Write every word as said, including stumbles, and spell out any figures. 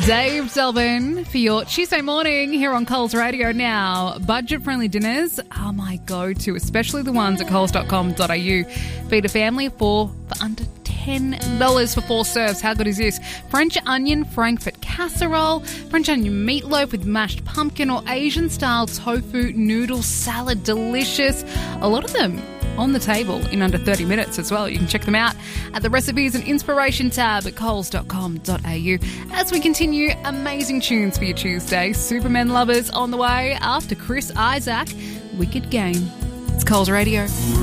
Dave Delvin for your Tuesday morning here on Coles Radio. Now, budget-friendly dinners are my go-to, especially the ones at coles dot com dot a u. Feed a family of four for under ten dollars for four serves. How good is this? French onion Frankfurt casserole, French onion meatloaf with mashed pumpkin, or Asian-style tofu noodle salad. Delicious. A lot of them on the table in under thirty minutes as well. You can check them out at the recipes and inspiration tab at coles dot com dot a u. As we continue, amazing tunes for your Tuesday. Superman lovers on the way after Chris Isaac. Wicked Game. It's Coles Radio.